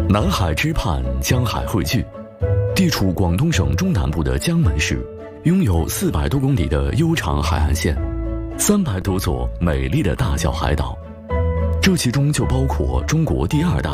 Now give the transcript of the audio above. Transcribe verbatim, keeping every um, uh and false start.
南海之畔，江海汇聚，地处广东省中南部的江门市，拥有四百多公里的悠长海岸线，三百多座美丽的大小海岛，这其中就包括中国第二大